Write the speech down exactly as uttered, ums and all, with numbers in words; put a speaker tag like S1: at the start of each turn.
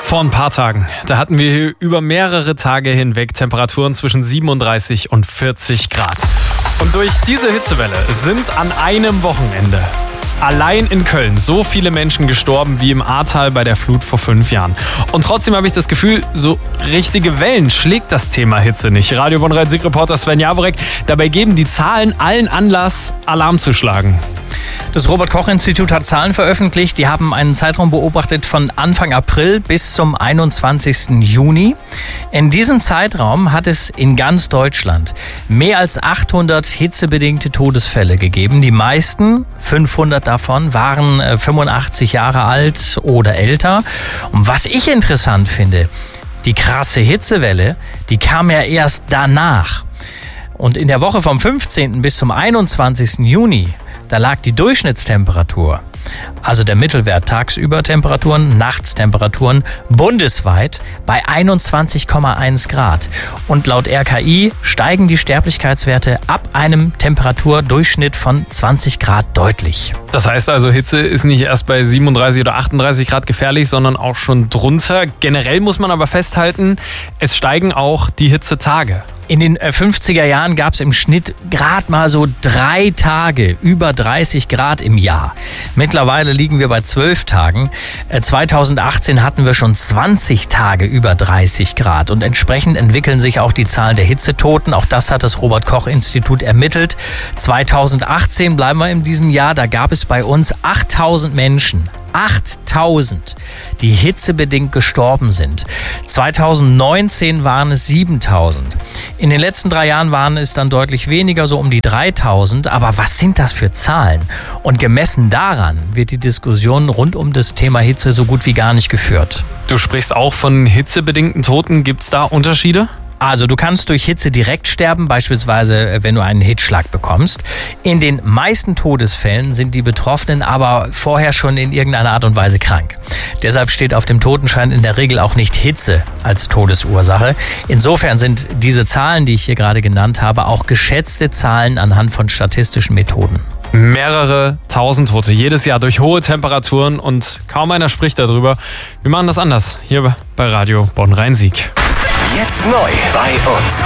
S1: Vor ein paar Tagen, da hatten wir hier über mehrere Tage hinweg Temperaturen zwischen siebenunddreißig und vierzig Grad. Und durch diese Hitzewelle sind an einem Wochenende allein in Köln so viele Menschen gestorben wie im Ahrtal bei der Flut vor fünf Jahren. Und trotzdem habe ich das Gefühl, so richtige Wellen schlägt das Thema Hitze nicht. Radio Bonn-Rhein-Sieg-Reporter Sven Jaworek, dabei geben die Zahlen allen Anlass, Alarm zu schlagen.
S2: Das Robert-Koch-Institut hat Zahlen veröffentlicht. Die haben einen Zeitraum beobachtet von Anfang April bis zum einundzwanzigsten Juni. In diesem Zeitraum hat es in ganz Deutschland mehr als achthundert hitzebedingte Todesfälle gegeben. Die meisten, fünfhundert davon, waren fünfundachtzig Jahre alt oder älter. Und was ich interessant finde, die krasse Hitzewelle, die kam ja erst danach. Und in der Woche vom fünfzehnten bis zum einundzwanzigsten Juni, da lag die Durchschnittstemperatur, also der Mittelwert tagsüber Temperaturen, Nachtstemperaturen, bundesweit bei einundzwanzig Komma eins Grad. Und laut R K I steigen die Sterblichkeitswerte ab einem Temperaturdurchschnitt von zwanzig Grad deutlich.
S1: Das heißt also, Hitze ist nicht erst bei siebenunddreißig oder achtunddreißig Grad gefährlich, sondern auch schon drunter. Generell muss man aber festhalten, es steigen auch die Hitzetage.
S2: In den fünfziger Jahren gab es im Schnitt gerade mal so drei Tage über dreißig Grad im Jahr. Mittlerweile liegen wir bei zwölf Tagen. zweitausendachtzehn hatten wir schon zwanzig Tage über dreißig Grad. Und entsprechend entwickeln sich auch die Zahlen der Hitzetoten. Auch das hat das Robert-Koch-Institut ermittelt. zweitausendachtzehn, bleiben wir in diesem Jahr, da gab es bei uns achttausend Menschen. achttausend, die hitzebedingt gestorben sind. zweitausendneunzehn waren es siebentausend. In den letzten drei Jahren waren es dann deutlich weniger, so um die dreitausend. Aber was sind das für Zahlen? Und gemessen daran wird die Diskussion rund um das Thema Hitze so gut wie gar nicht geführt.
S1: Du sprichst auch von hitzebedingten Toten. Gibt es da Unterschiede?
S2: Also du kannst durch Hitze direkt sterben, beispielsweise wenn du einen Hitzschlag bekommst. In den meisten Todesfällen sind die Betroffenen aber vorher schon in irgendeiner Art und Weise krank. Deshalb steht auf dem Totenschein in der Regel auch nicht Hitze als Todesursache. Insofern sind diese Zahlen, die ich hier gerade genannt habe, auch geschätzte Zahlen anhand von statistischen Methoden.
S1: Mehrere tausend Tote jedes Jahr durch hohe Temperaturen und kaum einer spricht darüber. Wir machen das anders hier bei Radio Bonn-Rhein-Sieg.
S3: Jetzt neu bei uns.